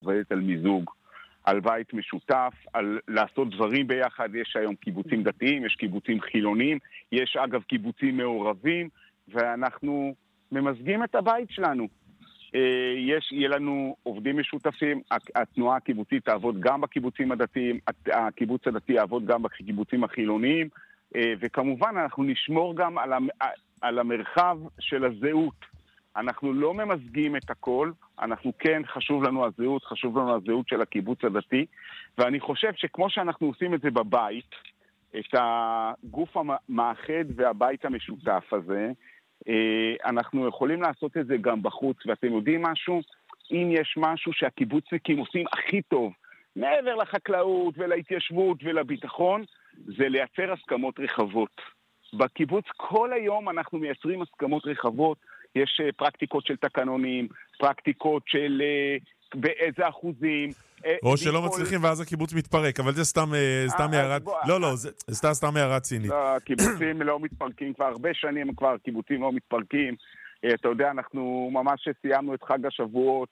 עובדת על מיזוג, על בית משותף, על לעשות דברים ביחד. יש היום קיבוצים דתיים, יש קיבוצים חילוניים, יש אגב קיבוצים מעורבים, ואנחנו ממזגים את הבית שלנו. יהיה לנו עובדים משותפים, התנועה הקיבוצית תעבוד גם בקיבוצים הדתיים, הקיבוץ הדתי יעבוד גם בקיבוצים החילוניים, וכמובן אנחנו נשמור גם על המרחב של הזהות. אנחנו לא ממזגים את הכל, אנחנו כן חשוב לנו הזהות של הקיבוץ הדתי, ואני חושב שכמו שאנחנו עושים את זה בבית, את הגוף המאחד והבית המשותף הזה, אנחנו יכולים לעשות את זה גם בחוץ. ואתם יודעים משהו? אם יש משהו שהקיבוצניקים עושים הכי טוב, מעבר לחקלאות ולהתיישבות ולביטחון, זה לייצר הסכמות רחבות. בקיבוץ כל היום אנחנו מייצרים הסכמות רחבות, יש פרקטיקות של תקנונים, פרקטיקות של באיזה אחוזים, או שלא מצליחים ואז הקיבוץ מתפרק, אבל זה סתם הערת, לא, זה סתם הערת צינית. לא, הקיבוצים לא מתפרקים, כבר הרבה שנים כבר הקיבוצים לא מתפרקים. אתה יודע, אנחנו ממש סיימנו את חג השבועות,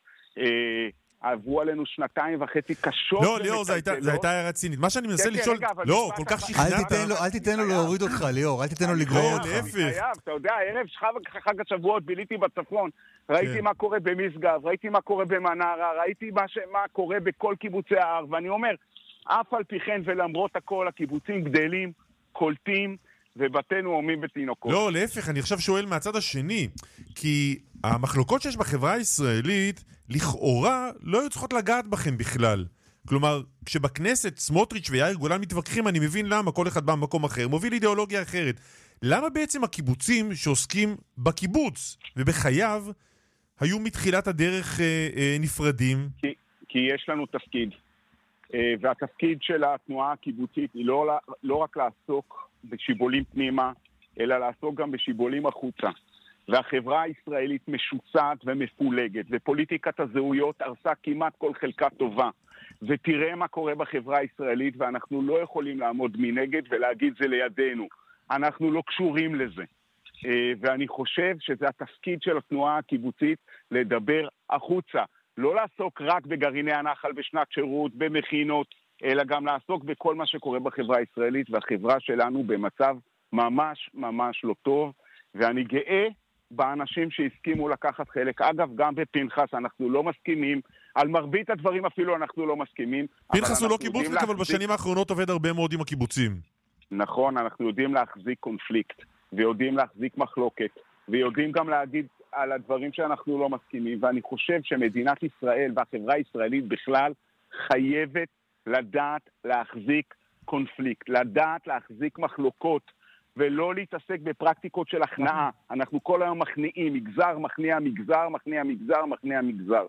עברו עלינו 2.5 קשות. לא, ליאור, זה הייתה הערת צינית. מה שאני מנסה לשאול, לא, כל כך שכנעת. אל תיתן לו להוריד אותך, ליאור, אל תיתן לו לגרור אותך. אתה יודע, ערב חג השבועות ביליתי בצפון, ראיתי מה קורה במשגב, ראיתי מה קורה במנרה, ראיתי מה קורה בכל קיבוצי ההר, ואני אומר, אף על פי כן ולמרות הכל, הקיבוצים גדלים, קולטים, ובתינו עומים בתינוקות. לא, להפך, אני עכשיו שואל מהצד השני, כי המחלוקות שיש בחברה הישראלית, לכאורה לא היו צריכות לגעת בכם בכלל. כלומר, כשבכנסת סמוטריץ' ויאיר גולן מתווכחים, אני מבין למה, כל אחד בא במקום אחר, מוביל אידיאולוגיה אחרת. למה בעצם הקיבוצים שעוסקים בקיבוץ ובחייו, היו מתחילת הדרך נפרדים? כי יש לנו תפקיד. והתפקיד של התנועה הקיבוצית היא לא רק לעסוק בשיבולים פנימה, אלא לעסוק גם בשיבולים החוצה. והחברה הישראלית משוצעת ומפולגת, ופוליטיקת הזהויות הרסה כמעט כל חלקה טובה. ותראה מה קורה בחברה הישראלית, ואנחנו לא יכולים לעמוד מנגד ולהגיד זה לידינו. אנחנו לא קשורים לזה. ואני חושב שזה התפקיד של התנועה הקיבוצית לדבר החוצה. לא לעסוק רק בגרעיני הנחל בשנת שירות, במכינות, אלא גם לעסוק בכל מה שקורה בחברה הישראלית, והחברה שלנו במצב ממש ממש לא טוב, ואני גאה באנשים שהסכימו לקחת חלק. אגב, גם בפנחס אנחנו לא מסכימים, על מרבית הדברים אפילו אנחנו לא מסכימים. פנחס הוא לא קיבוצניק, אבל בשנים האחרונות עובד הרבה מאוד עם הקיבוצים. נכון, אנחנו יודעים להחזיק קונפליקט, ויודעים להחזיק מחלוקת, ויודעים גם להגיד על הדברים שאנחנו לא מסכימים, ואני חושב שמדינת ישראל והחברה הישראלית בכלל חייבת לדעת להחזיק קונפליקט, לדעת להחזיק מחלוקות, ולא להתעסק בפרקטיקות של הכנעה. אנחנו כל היום מכניעים, מגזר, מכניע, מגזר, מכניע, מגזר, מכניע, מגזר.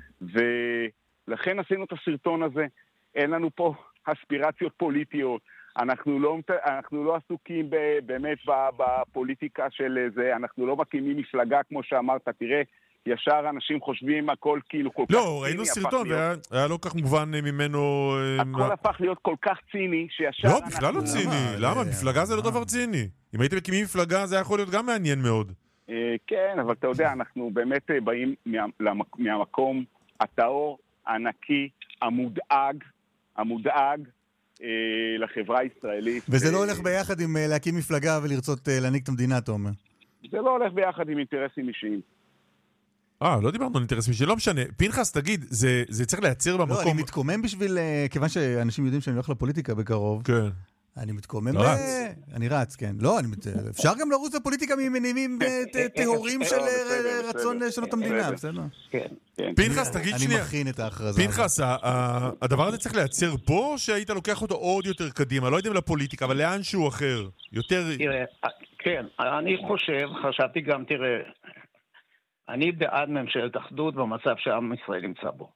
ולכן עשינו את הסרטון הזה. אין לנו פה אספירציות פוליטיות. אנחנו לא עסוקים באמת בפוליטיקה של זה. אנחנו לא מקימים מפלגה כמו שאמרת. תראה, ישר אנשים חושבים הכל כאילו כל כך ציני. לא, ראינו סרטון, והיה לא כך מובן ממנו... הכל הפך להיות כל כך ציני, שישר... לא, בכלל לא ציני. למה? מפלגה זה לא דבר ציני. אם הייתם מקימים מפלגה, זה יכול להיות גם מעניין מאוד. כן, אבל אתה יודע, אנחנו באמת באים מהמקום הטהור, הנקי, המודאג לחברה הישראלית. וזה לא הולך ביחד עם להקים מפלגה ולרצות להנהיג את המדינה, אתה אומר. זה לא הולך ביחד עם אינטרסים אישיים. לא דיברנו על אינטרסים אישיים, לא משנה. פנחס, תגיד, זה צריך לייצר במקום... לא, אני מתקומם בשביל, כיוון שאנשים יודעים שאני הולך לפוליטיקה בקרוב. כן. אני מתקומם אני רץ, כן. לא, אפשר גם לרוץ לפוליטיקה ממניעים טהורים של רצון לשנות המדינה, בסדר? כן. פנחס, תגיד שנייה. אני מכין את ההכרזה. פנחס, הדבר הזה צריך לייצר פה, או שהיית לוקח אותו עוד יותר קדימה? לא יודעים לפוליטיקה, אבל לאן שהוא אחר? יותר... כן, אני חשבתי גם, תראה, אני בעד ממשלת אחדות במצב שעם ישראל נמצא בו.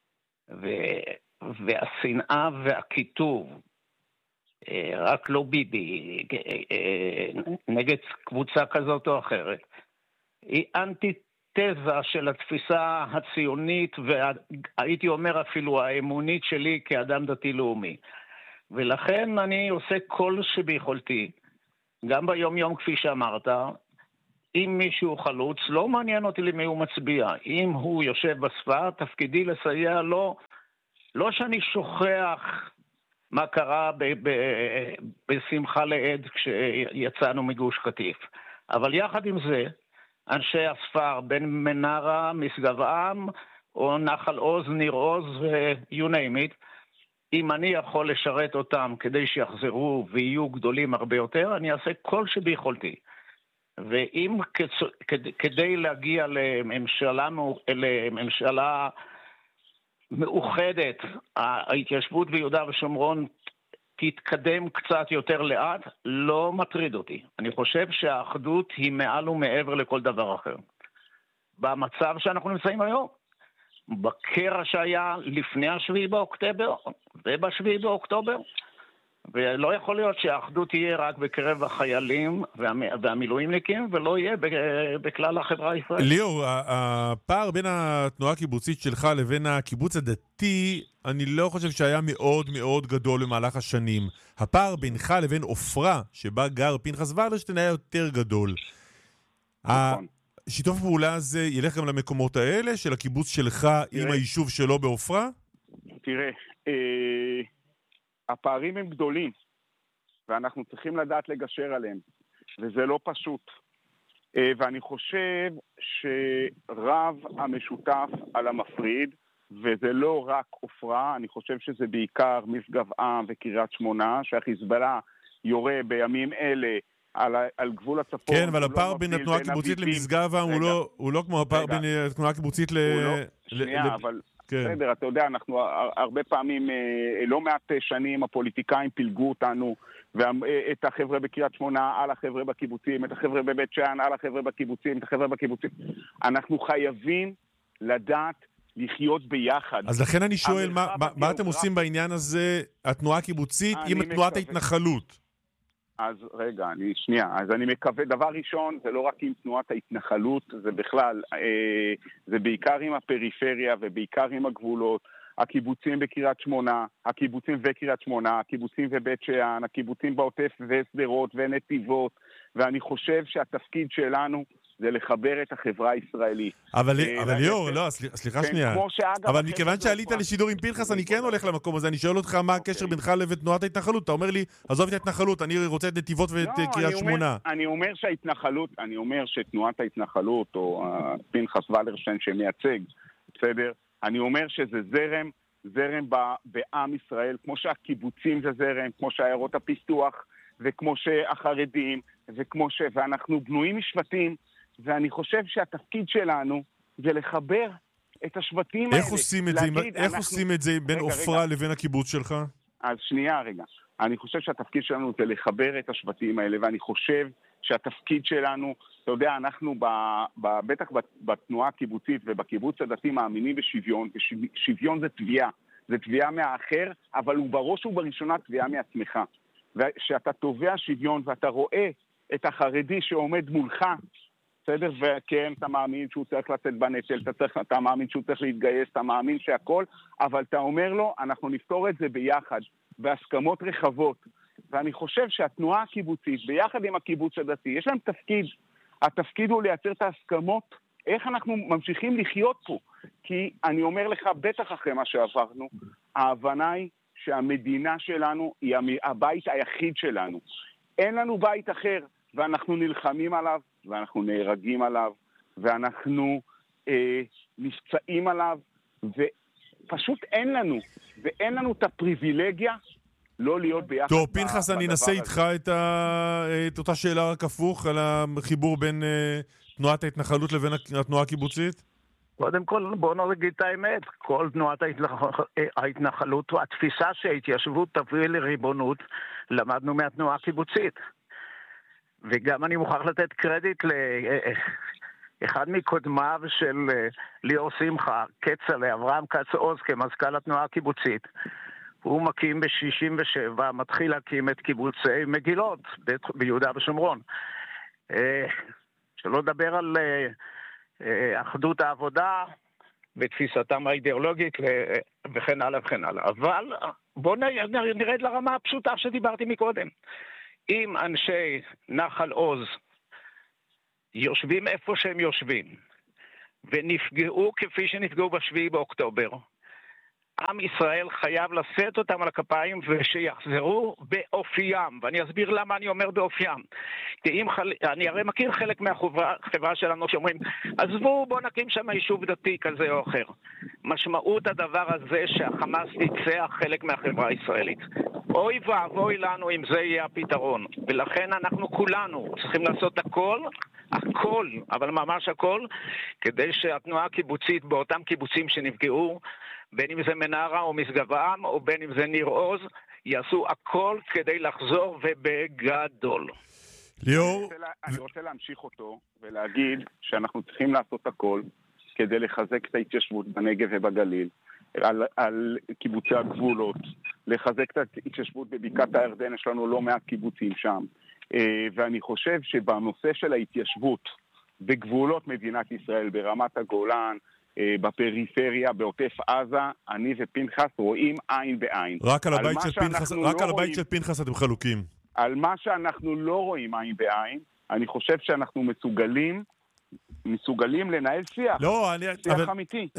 והשנאה והכיתוב, רק לא ביבי, נגד קבוצה כזאת או אחרת, היא אנטיתזה של התפיסה הציונית, והייתי אומר אפילו האמונית שלי כאדם דתי לאומי. ולכן אני עושה כל שביכולתי, גם ביום יום כפי שאמרת, אם מישהו חלוץ, לא מעניין אותי למי הוא מצביע. אם הוא יושב בספר, תפקידי לסייע לו, לא שאני שוכח מה קרה בשמחה לעד כשיצאנו מגוש קטיף. אבל יחד עם זה, אנשי הספר, בין מנרה, משגב עם, או נחל עוז, ניר עוז, you name it, אם אני יכול לשרת אותם כדי שיחזרו ויהיו גדולים הרבה יותר, אני אעשה כל שביכולתי. ואם כדי להגיע לממשלה מאוחדת, ההתיישבות ביהודה ושומרון תתקדם קצת יותר לאט, לא מטריד אותי. אני חושב שהאחדות היא מעל ומעבר לכל דבר אחר. במצב שאנחנו נמצאים היום, בקרע שהיה לפני השביעי באוקטובר ובשביעי באוקטובר, ולא יכול להיות שהאחדות תהיה רק בקרב החיילים והמילואימניקים, ולא יהיה בכלל החברה הישראלית. ליאור, הפער בין התנועה הקיבוצית שלך לבין הקיבוץ הדתי, אני לא חושב שהיה מאוד מאוד גדול במהלך השנים. הפער בינך לבין אופרה, שבה גר פנחס ולרשטיין, היה יותר גדול. נכון. שיתוף הפעולה הזה ילך גם למקומות האלה, של הקיבוץ שלך עם היישוב שלו באופרה? תראה, הפערים הם גדולים, ואנחנו צריכים לדעת לגשר עליהם, וזה לא פשוט. ואני חושב שרב המשותף על המפריד, וזה לא רק אופרה, אני חושב שזה בעיקר משגב עם וקריית שמונה, שהחיזבאללה יורה בימים אלה על גבול הצפון. כן, אבל הפער בין התנועה הקיבוצית למשגב עם הוא לא כמו הפער בין התנועה הקיבוצית שנייה, אבל בסדר, אתה יודע, אנחנו הרבה פעמים, לא מעט שנים, הפוליטיקאים פילגו אותנו, את החבר'ה בקריית שמונה על החבר'ה בקיבוצים, את החבר'ה בבית שאן על החבר'ה בקיבוצים, את החבר'ה בקיבוצים. אנחנו חייבים לדעת לחיות ביחד. אז לכן אני שואל, מה אתם עושים בעניין הזה, התנועה הקיבוצית עם תנועת ההתנחלות? אז רגע, אז אני מקווה, דבר ראשון, זה לא רק עם תנועת ההתנחלות, זה בכלל, זה בעיקר עם הפריפריה ובעיקר עם הגבולות, הקיבוצים בקריית שמונה, הקיבוצים וקריית שמונה, הקיבוצים ובית שאן, הקיבוצים בעוטף וסדרות ונתיבות, ואני חושב שהתפקיד שלנו זה לחבר את החברה הישראלית. אבל ליאור, לא, סליחה שנייה. אבל מכיוון שעלית לשידור עם פנחס, אני כן הולך למקום הזה. אני שואל אותך מה הקשר בינך לבין תנועת ההתנחלות. אתה אומר לי, עזוב את ההתנחלות, אני רוצה את נתיבות ואת קריית שמונה. אני אומר שתנועת ההתנחלות, או פנחס ולרשטיין שמייצג, בסדר? אני אומר שזה זרם בעם ישראל, כמו שהקיבוצים זה זרם, כמו שהעיירות הפיתוח, וכמו שהחרדים, ואנחנו בנויים משבטים, ואני חושב שהתפקיד שלנו זה לחבר את השבטים האלה. איך עושים את זה בין אופרה לבין הקיבוץ שלך? אז שנייה רגע. אני חושב שהתפקיד שלנו זה לחבר את השבטים האלה, ואני חושב שהתפקיד שלנו, אתה יודע, אנחנו בטח בתנועה הקיבוצית ובקיבוץ הדתי מאמינים בשוויון, ושוויון זה תביעה. זה תביעה מהאחר, אבל הוא בראש ובראשונה תביעה מעצמך. ושאתה תובע שוויון ואתה רואה את החרדי שעומד מולך, בסדר? וכן, אתה מאמין שהוא צריך לצאת בנטל, אתה מאמין שהוא צריך להתגייס, אתה מאמין שהכל, אבל אתה אומר לו, אנחנו נפתור את זה ביחד, בהסכמות רחבות. ואני חושב שהתנועה הקיבוצית, ביחד עם הקיבוץ הדתי, יש להם תפקיד. התפקיד הוא לייצר את ההסכמות, איך אנחנו ממשיכים לחיות פה. כי אני אומר לך, בטח אחרי מה שעברנו, ההבנה היא שהמדינה שלנו היא הבית היחיד שלנו. אין לנו בית אחר, ואנחנו נלחמים עליו, ואנחנו נהרגים עליו, ואנחנו נפצעים עליו, ופשוט אין לנו את הפריבילגיה לא להיות ביחד. טוב, פנחס, אני אנסה איתך את אותה שאלה רק הפוך, על החיבור בין תנועת ההתנחלות לבין התנועה הקיבוצית? קודם כל, בואו נגיד את האמת. כל תנועת ההתנחלות, התפיסה שההתיישבות תביא לריבונות, למדנו מהתנועה הקיבוצית. וגם אני מוכרח לתת קרדיט לאחד מקודמיו של ליאור שמחה, כצל'ה, אברהם כץ עוז, כמזכ"ל התנועה הקיבוצית. הוא מקים ב-67, מתחיל להקים את קיבוצי מגילות ביהודה ושומרון. שלא לדבר על אחדות העבודה ותפיסתם האידיאולוגית וכן הלאה וכן הלאה. אבל בואו נרד לרמה הפשוטה שדיברתי מקודם. אם אנשי נחל עוז יושבים איפה שהם יושבים, ונפגעו כפי שנפגעו ב7 באוקטובר, עם ישראל חייב לשאת אותם על הכפיים ושיחזרו באופיים. ואני אסביר למה אני אומר באופיים. כי אני הרי מכיר חלק מהחברה שלנו שאומרים, עזבו, בוא נקים שם יישוב דתי כזה או אחר. משמעות הדבר הזה שהחמאס ניצח חלק מהחברה הישראלית. אוי ואבוי לנו אם זה יהיה הפתרון. ולכן אנחנו כולנו צריכים לעשות הכל, אבל ממש הכל, כדי שהתנועה הקיבוצית באותם קיבוצים שנפגעו, בין אם זה מנהרה או משגב-עם, או בין אם זה ניר עוז, יעשו הכל כדי לחזור ובגדול. ליאור, אני רוצה להמשיך אותו ולהגיד שאנחנו צריכים לעשות הכל כדי לחזק את ההתיישבות בנגב ובגליל, על קיבוצי הגבולות, לחזק את ההתיישבות בבקעת הירדן, יש לנו לא מעט קיבוצים שם. ואני חושב שבנושא של ההתיישבות בגבולות מדינת ישראל, ברמת הגולן, בפריפריה, בעוטף עזה, אני ופנחס רואים עין בעין. רק על הבית של פנחס אתם חלוקים. על מה שאנחנו לא רואים עין בעין, אני חושב שאנחנו מסוגלים לנהל שיח. שיח אמיתי.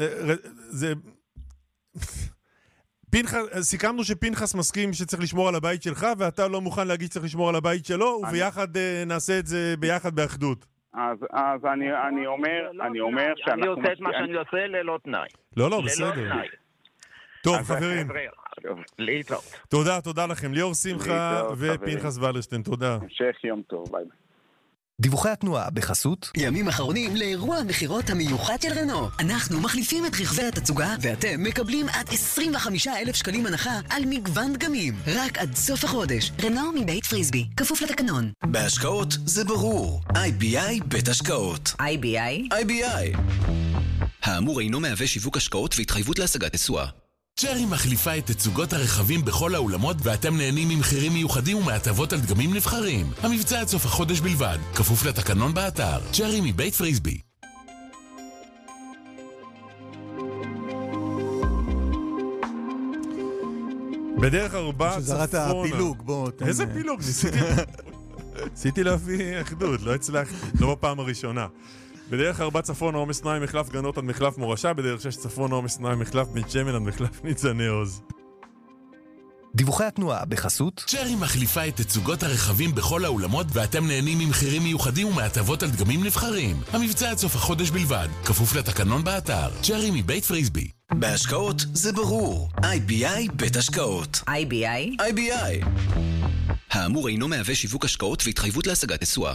סיכמנו שפנחס מסכים שצריך לשמור על הבית שלך, ואתה לא מוכן להגיד שצריך לשמור על הבית שלו, וביחד נעשה את זה ביחד באחדות. אז אני אומר שאנחנו... אני עושה את מה שאני עושה ללא תנאי. לא, בסדר. טוב, חברים. להתראות. תודה לכם. ליאור שמחה ופנחס ולרשטיין, תודה. המשך יום טוב, ביי. דיווחי התנועה בחסות ימים אחרונים לאירוע המחירות המיוחד של רנו. אנחנו מחליפים את רכבי התצוגה ואתם מקבלים עד 25,000 שקלים הנחה על מגוון דגמים. רק עד סוף החודש. רנו מבית פריסבי, כפוף לתקנון. בהשקעות זה ברור. IBI בית השקעות. IBI. האמור אינו מהווה שיווק השקעות והתחייבות להשגת תשואה. צ'רי מחליפה את תצוגות הרכבים בכל האולמות ואתם נהנים ממחירים מיוחדים ומהטבות על דגמים נבחרים. המבצע עד סוף החודש בלבד, כפוף לתקנון באתר. צ'רי מבית פריסבי. בדרך 4 צפונה. שזרת הפילוג, בוא. איזה פילוג? ניסיתי להביא אחדות, לא הצלחתי, לא בפעם הראשונה. בדרך 4 צפון עומס 2 מחלף גנות עד מחלף מורשה, בדרך 6 צפון עומס 2 מחלף בית שמן עד מחלף ניצני עוז. דיווחי התנועה בחסות צ'רי מחליפה את תצוגות הרכבים בכל האולמות ואתם נהנים ממחירים מיוחדים ומהטבות על דגמים נבחרים. המבצע עד סוף החודש בלבד, כפוף לתקנון באתר. צ'רי מבית פריסבי. בהשקעות זה ברור. IBI בית השקעות. IBI. האמור אינו מהווה שיווק השקעות והתחייבות להשגת תשואה.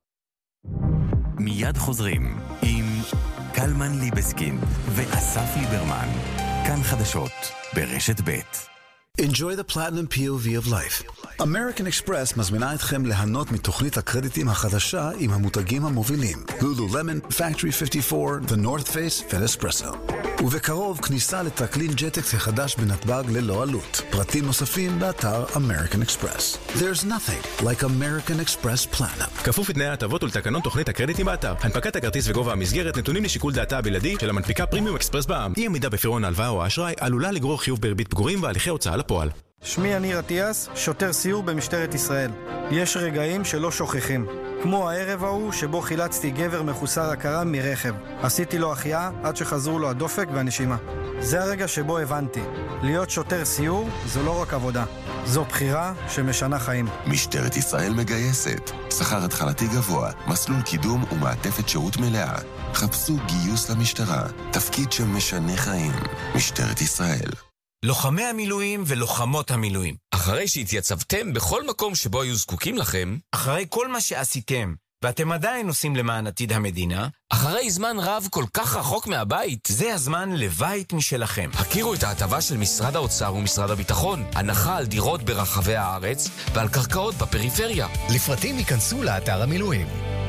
מיד חוזרים עם קלמן ליבסקין ואסף ליברמן. כאן חדשות ברשת ב'. Enjoy the platinum POV of life. American Express מזמינה אתכם ליהנות מתוכנית הקרדיטים החדשה עם המותגים המובילים Lululemon, Factory 54, The North Face ו-Espresso. ובקרוב כניסה לטרקלין ג'טקס החדש בנתב"ג ללא עלות. פרטים נוספים באתר American Express. There's nothing like American Express Platinum. כפוף לתנאי ההטבות ולתקנון תוכנית הקרדיטים באתר. הנפקת הכרטיס וגובה המסגרת נתונים לשיקול דעתה הבלעדי של המנפיקה פרימיום אקספרס בע"מ. אי עמידה בפירעון ההלוואה או האשראי עלולה לגרור חיוב בריבית פיגורים והליכי הוצאה לפועל. שמי יניר אטיאס, שוטר סיור במשטרת ישראל. יש רגעים שלא שוכחים. כמו הערב ההוא שבו חילצתי גבר מחוסר הכרה מרכב. עשיתי לו החייאה עד שחזרו לו הדופק והנשימה. זה הרגע שבו הבנתי. להיות שוטר סיור זו לא רק עבודה. זו בחירה שמשנה חיים. משטרת ישראל מגייסת. שכר התחלתי גבוה, מסלול קידום ומעטפת שירות מלאה. חפשו גיוס למשטרה. תפקיד שמשנה חיים. משטרת ישראל. לוחמי המילואים ולוחמות המילואים. אחרי שהתייצבתם בכל מקום שבו היו זקוקים לכם, אחרי כל מה שעשיתם, ואתם עדיין עושים למען עתיד המדינה, אחרי זמן רב כל כך רחוק מהבית, זה הזמן לבית משלכם. הכירו את ההטבה של משרד האוצר ומשרד הביטחון, הנחה על דירות ברחבי הארץ ועל קרקעות בפריפריה. לפרטים ייכנסו לאתר המילואים.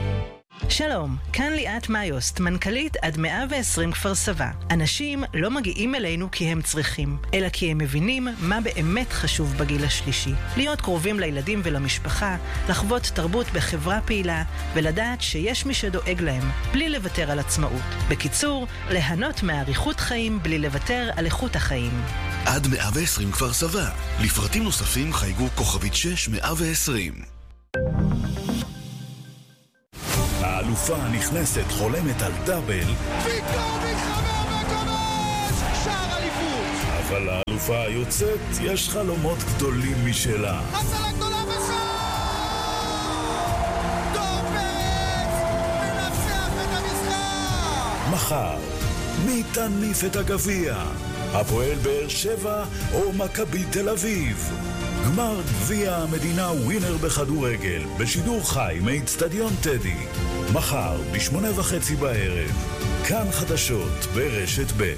שלום, כאן ליאת מאיוסט, מנכ"לית עד 120 כפר סבא. אנשים לא מגיעים אלינו כי הם צריכים, אלא כי הם מבינים מה באמת חשוב בגיל השלישי. להיות קרובים לילדים ולמשפחה, לחוות תרבות בחברה פעילה, ולדעת שיש מי שדואג להם, בלי לוותר על עצמאות. בקיצור, ליהנות מאריכות חיים בלי לוותר על איכות החיים. עד 120 כפר סבא. לפרטים נוספים חייגו כוכבית 6120. האלופה הנכנסת חולמת על דאבל, פתאום מתחבר בכובש! שער אליפות! אבל האלופה היוצאת יש חלומות גדולים משלה. הצלה גדולה בשער! דור פרץ מנצח את המשחק! מחר, מי תניף את הגביע? הפועל באר שבע או מכבי תל אביב? גמר גביע המדינה ווינר בכדורגל בשידור חי מאצטדיון טדי. מחר ב8:30 בערב. כאן חדשות ברשת ב'.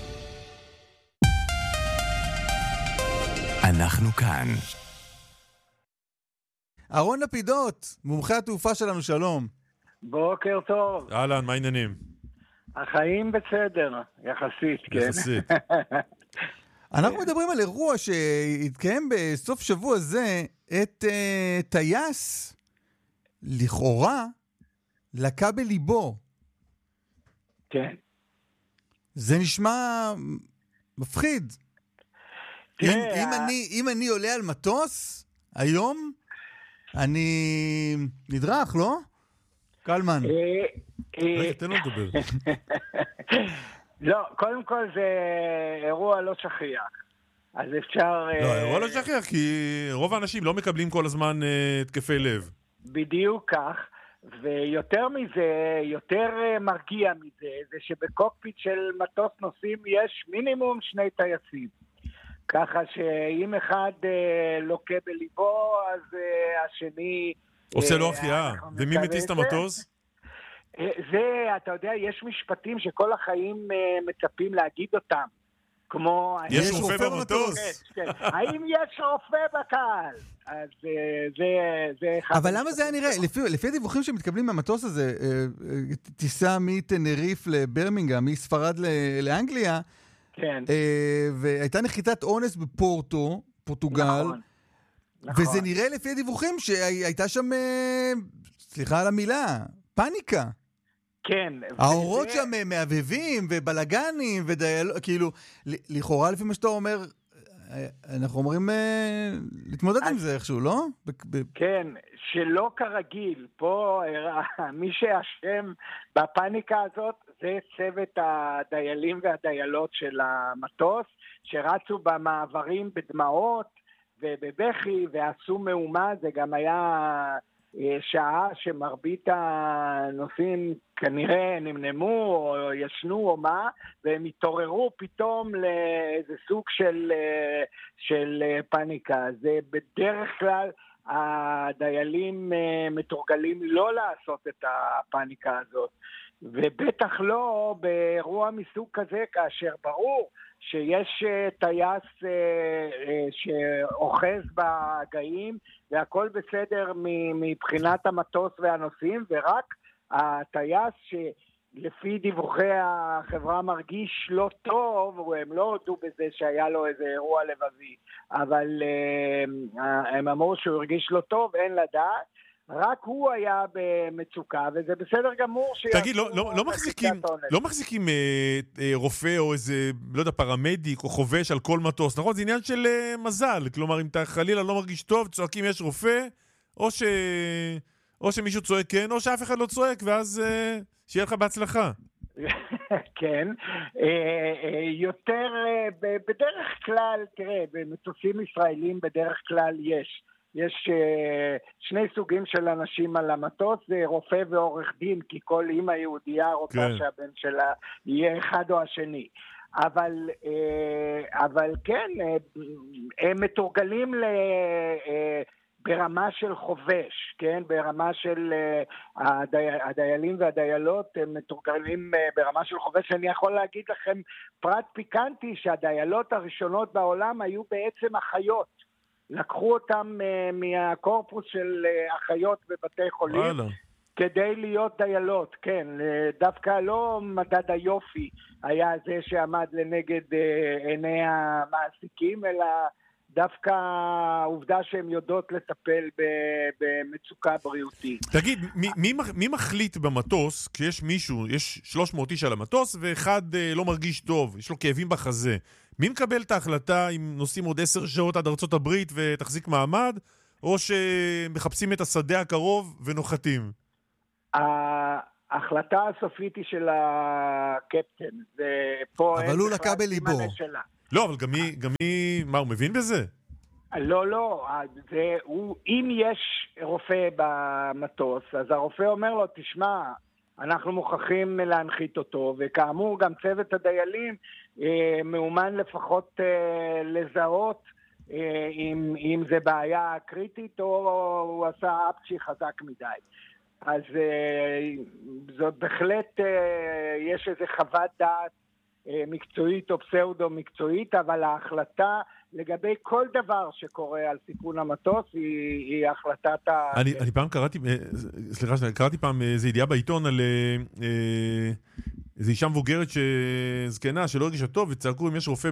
אנחנו כאן. אהרון לפידות, מומחה התעופה שלנו, שלום. בוקר טוב. אהלן, מה העניינים? החיים בסדר, יחסית, כן. יחסית. אנחנו מדברים על אירוע שהתקיים בסוף שבוע זה, את טייס, לכאורה, לקה בליבו. כן. זה נשמע מפחיד. אם אני עולה על מטוס, היום, אני נדרך, לא? קלמן. רגע, תן לו לדבר. לא, קודם כל זה אירוע לא שכיח. אז אפשר... לא, אירוע לא שכיח, כי רוב האנשים לא מקבלים כל הזמן התקפי לב. בדיוק כך, ויותר מזה, יותר מרגיע מזה, זה שבקוקפיט של מטוס נוסעים יש מינימום 2 טייסים. ככה שאם אחד לוקה בליבו, אז השני... עושה לו החייאה. ומי מטיס את המטוס? זה, אתה יודע, יש משפטים שכל החיים מצפים להגיד אותם. כמו... יש רופא במטוס? כן. האם יש רופא בקהל? אז זה... אבל למה זה היה נראה? לפי הדיווחים שמתקבלים מהמטוס הזה, טיסה מטנריף לברמינגהאם, מספרד לאנגליה, כן. והייתה נחיתת אונס בפורטו, פורטוגל, וזה נראה לפי הדיווחים שהייתה שם, סליחה על המילה, פאניקה. כן. האורות שם מהבהבים ובלגנים כאילו, לכאורה לפי מה שאתה אומר, אנחנו אומרים להתמודד עם זה איכשהו, לא? כן, שלא כרגיל. פה מי שאשם בפאניקה הזאת זה צוות הדיילים והדיילות של המטוס, שרצו במעברים בדמעות ובבכי ועשו מהומה. זה גם היה שעה שמרבית הנוסעים כנראה נמנמו או ישנו או מה, והם התעוררו פתאום לאיזה סוג של פאניקה. זה בדרך כלל הדיילים מתורגלים לא לעשות את הפאניקה הזאת, ובטח לא באירוע מסוג כזה, כאשר ברור שיש טייס שאוחז בהגאים והכל בסדר מבחינת המטוס והנוסעים, ורק הטייס שלפי דיווחי החברה מרגיש לא טוב, והם לא הודו בזה שהיה לו איזה אירוע לבבי, אבל הם אמרו שהוא הרגיש לא טוב, אין לדעת, רק הוא היה במצוקה, וזה בסדר גמור. תגיד, לא מחזיקים רופא או איזה, לא יודע, פרמדיק או חובש על כל מטוס, נכון? זה עניין של מזל, כלומר, אם אתה חלילה לא מרגיש טוב, צועקים יש רופא, או שמישהו צועק כן, או שאף אחד לא צועק, ואז שיהיה לך בהצלחה. כן, יותר, בדרך כלל, תראה, במטוסים ישראלים בדרך כלל יש 2 סוגים של אנשים על המטוס, זה רופא ועורך דין, כי כל אמא יהודייה רוצה שהבן שלה יהיה אחד או השני. אבל כן, הם מתורגלים ברמה של חובש, כן? ברמה של הדיילים והדיילות, הם מתורגלים ברמה של חובש. אני יכול להגיד לכם פרט פיקנטי, שהדיילות הראשונות בעולם היו בעצם אחיות. לקחו אותם מהקורפוס של אחיות בבתי חולים כדי להיות דיילות, כן, דווקא לא מדד היופי היה זה שעמד לנגד עיני המעסיקים, אלא דווקא העובדה שהן יודעות לטפל במצוקה בריאותית. תגיד, מי מחליט במטוס, כשיש מישהו, יש 300 איש על המטוס, ואחד לא מרגיש טוב, יש לו כאבים בחזה, מי מקבל את ההחלטה אם נוסעים עוד 10 שעות עד ארצות הברית ותחזיק מעמד, או שמחפשים את השדה הקרוב ונוחתים? ההחלטה הסופית היא של הקפטן. אבל הוא לקה בליבו. לא, אבל גם היא, מה, הוא מבין בזה? לא, אם יש רופא במטוס, אז הרופא אומר לו, תשמע, אנחנו מוכרחים להנחית אותו, וכאמור גם צוות הדיילים מאומן לפחות לזהות אם זה בעיה קריטית או הוא עשה אפצ'י חזק מדי. אז זאת בהחלט, יש איזו חוות דעת מקצועית או פסאודו מקצועית, אבל ההחלטה לגבי כל דבר שקורה על סיכון המטוס היא החלטת אני פעם קראתי פעם איזו ידיעה בעיתון על איזו אישה מבוגרת שזקנה שלא הרגישה טוב וצעקו אם יש רופא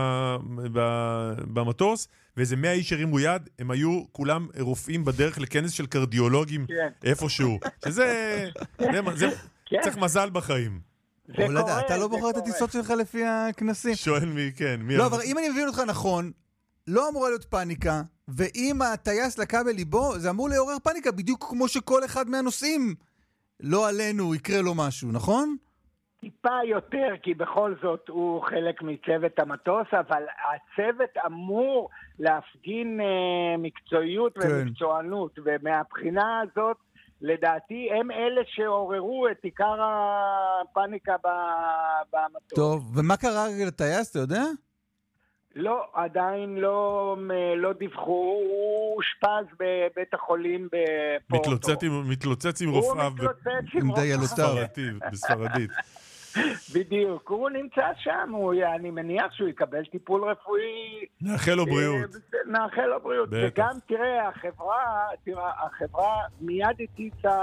במטוס ואיזה 100 איש הרימו יד, הם היו כולם רופאים בדרך לכנס של קרדיולוגים איפשהו, שזה צריך מזל בחיים. אתה לא בוחר את הטיסות שלך לפי הכנסים. שואל מי, כן. לא, אבל אם אני מבין אותך נכון, לא אמורה להיות פאניקה, ואם הטייס לקה בליבו, זה אמור לעורר פאניקה, בדיוק כמו שכל אחד מהנוסעים, לא עלינו, יקרה לו משהו, נכון? טיפה יותר, כי בכל זאת הוא חלק מצוות המטוס, אבל הצוות אמור להפגין מקצועיות ומקצוענות, ומהבחינה הזאת, לדעתי הם אלה שעוררו את עיקר הפאניקה במטוס. טוב, ומה קרה לטייס, אתה יודע? לא, עדיין לא דיווחו, הוא אושפז בבית החולים בפורטו. מתלוצץ עם רופאיו עם דיילותיו בספרדית. בדיוק, הוא נמצא שם, אני מניח שהוא יקבל טיפול רפואי. נאחל לו בריאות. נאחל לו בריאות. וגם תראה, החברה מיד הטיסה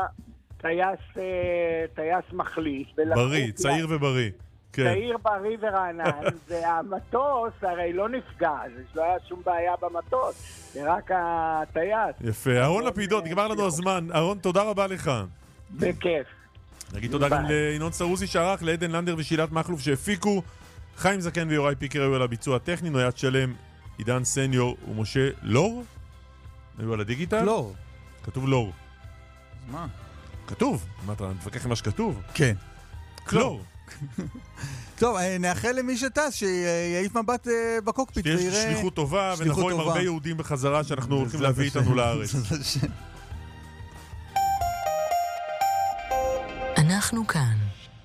טייס מחליף. בריא, צעיר ובריא. צעיר, בריא ורענן, והמטוס הרי לא נפגע, לא היה שום בעיה במטוס, זה רק הטייס. יפה, אהרון לפידות, נגמר לנו הזמן. אהרון, תודה רבה לך. בכיף. נגיד תודה גם לינון סרוסי שערך, לעדן לנדר ושילת מחלוף שהפיקו, חיים זקן ויוראי פיקר היו על הביצוע הטכני, נויית שלם, עידן סניור ומשה לור? היו על הדיגיטל? לור. כתוב לור. מה? כתוב. מה אתה מתווכח עם מה שכתוב? כן. לור. טוב, נאחל למי שטס שיעיף מבט בקוקפיט. שתהיה שליחות טובה ונבוא עם הרבה יהודים בחזרה שאנחנו הולכים להביא איתנו לארץ. אנחנו כאן.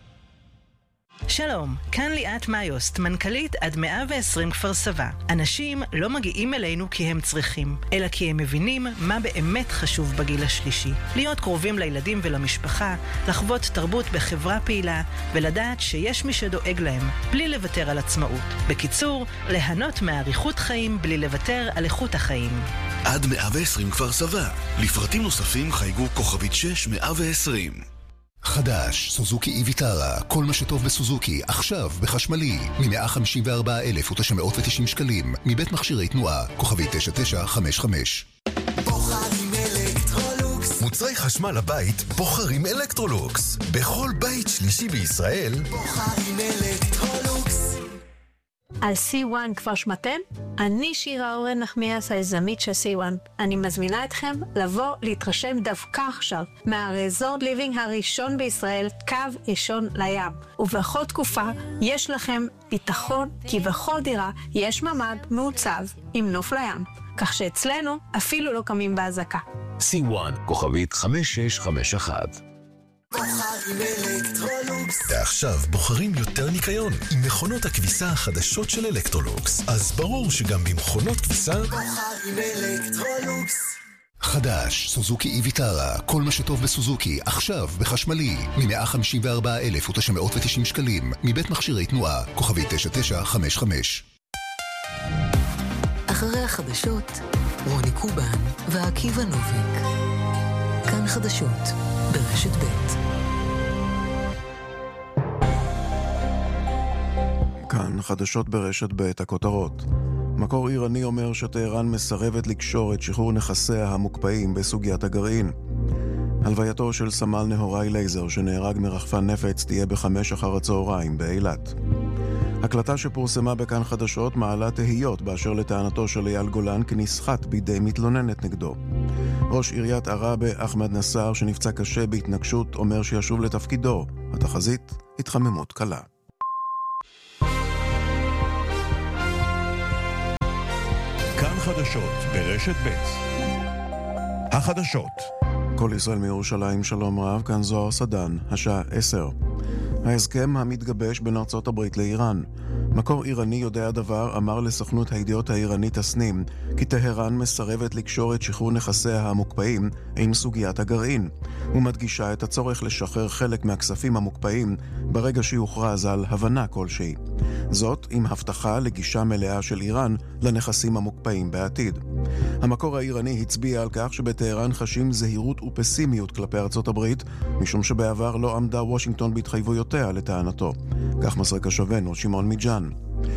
שלום, כאן ליאת מאיוסט, מנכ"לית עד 120 כפר סבא. אנשים לא מגיעים אלינו כי הם צריכים, אלא כי הם מבינים מה באמת חשוב בגיל השלישי. להיות קרובים לילדים ולמשפחה, לחוות תרבות בחברה פעילה, ולדעת שיש מי שדואג להם, בלי לוותר על עצמאות. בקיצור, ליהנות מאריכות חיים בלי לוותר על איכות החיים. עד 120 כפר סבא. לפרטים נוספים חייגו כוכבית 6120. חדש, סוזוקי איביטרה, כל מה שטוב בסוזוקי, עכשיו בחשמלי, מ-154,990 שקלים, מבית מכשירי תנועה, כוכבי 9955. בוחרים אלקטרולוקס. מוצרי חשמל לבית, בוחרים אלקטרולוקס. בכל בית שלישי בישראל, בוחרים אלקטרולוקס. על C1 כבר שמעתם? אני שירה אורן נחמיאס, היזמית של C1. אני מזמינה אתכם לבוא להתרשם דווקא עכשיו מהרזורט ליבינג הראשון בישראל, קו אישון לים. ובכל תקופה יש לכם ביטחון כי בכל דירה יש ממד מעוצב עם נוף לים. כך שאצלנו אפילו לא קמים בהזקה. C1, כוכבית 5651. בוחרים אלקטרולוקס. ועכשיו בוחרים יותר ניקיון עם מכונות הכביסה החדשות של אלקטרולוקס. אז ברור שגם במכונות כביסה בוחרים אלקטרולוקס. חדש, סוזוקי איביטרה, כל מה שטוב בסוזוקי, עכשיו בחשמלי, מ-154,990 שקלים, מבית מכשירי תנועה, כוכבי 9955. אחרי החדשות, רוני קובן ועקיבא נוביק. כאן חדשות, ברשת ב'. כאן חדשות ברשת ב', הכותרות. מקור איראני אומר שטהרן מסרבת לקשור את שחרור נכסיה המוקפאים בסוגיית הגרעין. הלווייתו של סמל נהוראי לייזר שנהרג מרחפן נפץ תהיה ב-17:00 באילת. הקלטה שפורסמה בכאן חדשות מעלה תהיות באשר לטענתו של אייל גולן כנסחט בידי מתלוננת נגדו. ראש עיריית עראבה אחמד נסאר שנפצע קשה בהתנגשות אומר שישוב לתפקידו. התחזית התחממות קלה. כאן חדשות ברשת ב'. החדשות. כל ישראל מירושלים, שלום רב, כאן זוהר סדן, השעה 10. ההסכם המתגבש בין ארצות הברית לאיראן. מקור איראני יודע דבר אמר לסוכנות הידיעות האיראנית הסנים כי טהרן מסרבת לקשור את שחרור נכסיה המוקפאים עם סוגיית הגרעין. הוא מדגישה את הצורך לשחרר חלק מהכספים המוקפאים ברגע שיוכרז על הבנה כלשהי. זאת עם הבטחה לגישה מלאה של איראן לנכסים המוקפאים בעתיד. המקור האיראני הצביע על כך שבטהרן חשים זהירות ופסימיות כלפי ארצות הברית, משום שבעבר לא עמדה וושינגטון בהתחייבויותיה לטענתו. כך מסר קשבנו שמעון מיג'אן.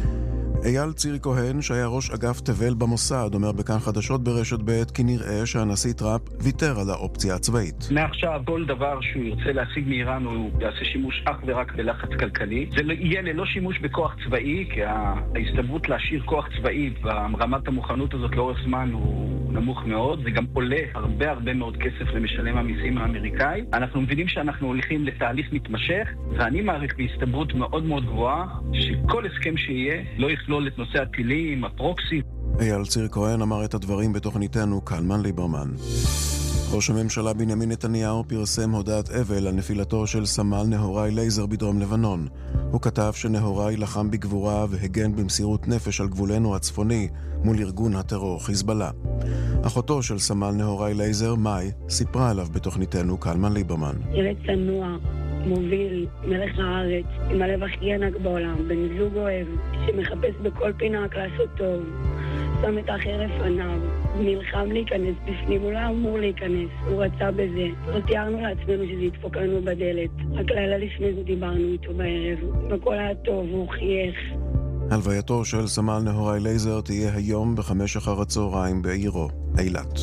אייל צירי כהן, שהיה ראש אגף תבל במוסד, אומר בכאן חדשות ברשת ב' כי נראה שהנשיא טראמפ ויתר על האופציה הצבאית. מעכשיו כל דבר שהוא ירצה להשיג מאיראן הוא יעשה שימוש אך ורק בלחץ כלכלי. זה יהיה ללא שימוש בכוח צבאי, כי ההסתברות להשאיר כוח צבאי ברמת המוכנות הזאת לאורך זמן הוא נמוך מאוד. זה גם עולה הרבה מאוד כסף למשלם המיסים האמריקאי. אנחנו מבינים שאנחנו הולכים לתהליך מתמשך, ואני מעריך בהסתברות מאוד גבוהה שכל הסכם שיהיה לא יכלול את נושא הטילים, הפרוקסי. אייל צירי כהן אמר את הדברים בתוכניתנו קלמן ליברמן. ראש הממשלה בנימין נתניהו פרסם הודעת אבל על נפילתו של סמל נהוראי לייזר בדרום לבנון. הוא כתב שנהוראי לחם בגבורה והגן במסירות נפש על גבולנו הצפוני מול ארגון הטרור חיזבאללה. אחותו של סמל נהוראי לייזר, מאי, סיפרה עליו בתוכניתנו קלמן ליברמן. ילד צנוע, מוביל, מלך הארץ, עם הלב הכי ענק בעולם, בן זוג אוהב, שמחפש בכל פינה רק לעשות טוב. שם את האחר לפניו, נלחם להיכנס בפנים, הוא לא אמור להיכנס, הוא רצה בזה. לא תיארנו לעצמנו שזה ידפוק לנו בדלת. רק לילה לפני זה דיברנו איתו בערב, והכל היה טוב, הוא חייך. הלווייתו של סמל נהוראי לייזר תהיה היום ב17:00 בעירו, אילת.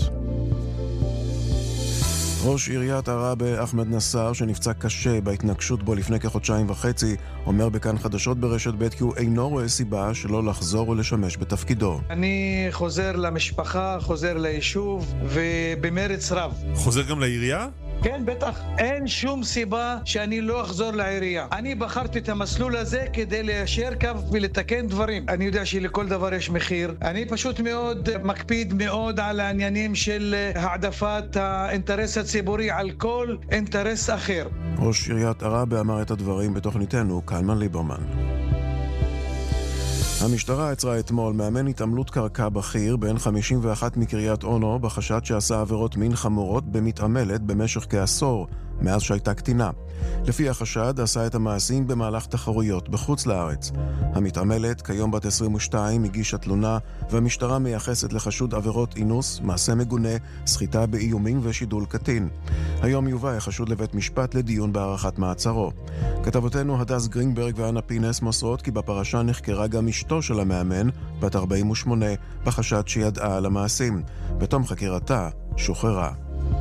ראש עיריית עראבה אחמד נסאר שנפצע קשה בהתנגשות בו לפני כחודשיים וחצי אומר בכאן חדשות ברשת ב' כי הוא אינו רואה סיבה שלא לחזור ולשמש בתפקידו. אני חוזר למשפחה, חוזר ליישוב ובמרץ רב. חוזר גם לעירייה? כן, בטח. אין שום סיבה שאני לא אחזור לעירייה. אני בחרתי את המסלול הזה כדי ליישר קו ולתקן דברים. אני יודע שלכל דבר יש מחיר. אני פשוט מאוד מקפיד מאוד על העניינים של העדפת האינטרס הציבורי על כל אינטרס אחר. ראש עיריית עראבה אמר את הדברים בתוכניתנו קלמן ליברמן. המשטרה עצרה אתמול מאמן התעמלות קרקע בכיר בן 51 מקריית אונו בחשד שעשה עבירות מין חמורות במתעמלת במשך כעשור מאז שהייתה קטינה. לפי החשד עשה את המעשים במהלך תחרויות בחוץ לארץ. המתעמלת כיום בת 22 הגישה תלונה והמשטרה מייחסת לחשוד עבירות אינוס, מעשה מגונה, סחיטה באיומים ושידול קטין. היום יובא החשוד לבית משפט לדיון בהארכת מעצרו. כתבותינו הדס גרינברג ואנה פינס מוסרות כי בפרשה נחקרה גם אשתו של המאמן, בת 48, בחשד שידעה על המעשים. בתום חקירתה שוחררה.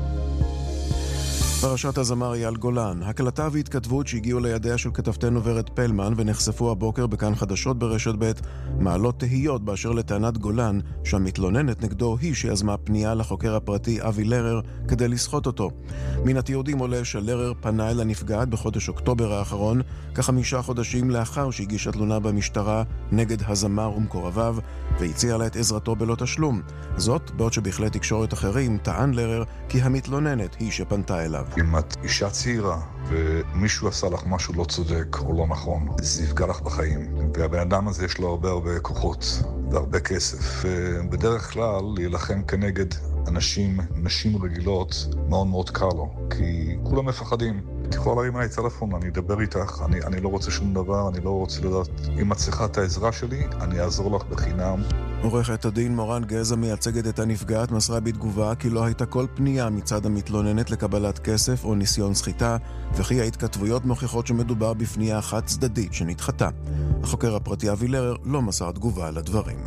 פרשת הזמר אייל גולן, הקלטה והתכתבות שהגיעו לידיה של כתבתנו ורד פלמן ונחשפו הבוקר בכאן חדשות ברשת ב' מעלות תהיות באשר לטענת גולן שהמתלוננת נגדו היא שיזמה פנייה לחוקר הפרטי אבי לרר כדי לסחוט אותו. מן התיעודים עולה שלרר פנה אל הנפגעת בחודש אוקטובר האחרון, כ5 חודשים לאחר שהגישה תלונה במשטרה נגד הזמר ומקורביו והציע לה את עזרתו בלא תשלום. זאת בעוד שבכלי תקשורת אחרים טען לרר כי המתלוננת היא שפנתה אליו. אם את אישה צעירה ומישהו עשה לך משהו לא צודק או לא נכון, זה יפגע לך בחיים. והבן אדם הזה יש לו הרבה כוחות והרבה כסף. ובדרך כלל להילחם כנגד נשים רגילות מאוד קל לו, כי כולם מפחדים. את יכולה להרים עליי טלפון, אני אדבר איתך, אני לא רוצה שום דבר, אני לא רוצה לדעת. אם את צריכה את העזרה שלי, אני אעזור לך בחינם. עורכת הדין מורן גזע מייצגת את הנפגעת מסרה בתגובה כי לא הייתה כל פנייה מצד המתלוננת לקבלת כסף או ניסיון סחיטה, וכי ההתכתבויות מוכיחות שמדובר בפנייה חד צדדית שנדחתה. החוקר הפרטי אבי לרר לא מסר תגובה על הדברים.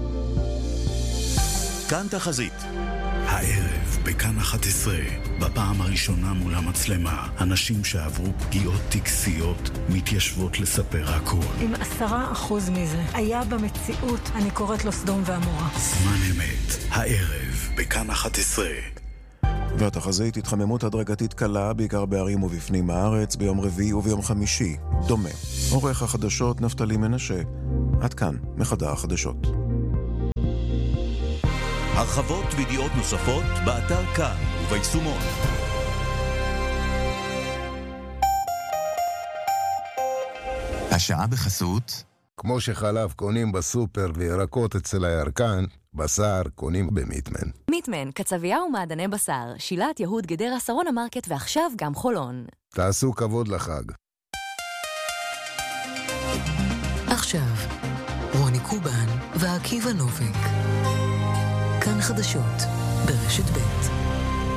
כאן תחזית. הערב בכאן 11, בפעם הראשונה מול המצלמה, אנשים שעברו פגיעות טקסיות מתיישבות לספר הכל. אם 10% מזה היה במציאות, אני קוראת לו סדום ועמורה. זמן אמת, הערב בכאן 11. והתחזית התחממות הדרגתית קלה, בעיקר בערים ובפנים הארץ, ביום רביעי וביום חמישי. דומה. עורך החדשות נפתלי מנשה. עד כאן, מחדר החדשות. הרחבות וידיעות נוספות באתר כאן וביישומון. השעה בחסות. כמו שחלב קונים בסופר וירקות אצל הירקן, בשר קונים במיטמן. מיטמן, קצבייה ומעדני בשר, שילת יהוד גדרה שרון המרקט ועכשיו גם חולון. תעשו כבוד לחג. עכשיו, רוני קובן ועקיבא נוביק. כאן חדשות ברשת ב'.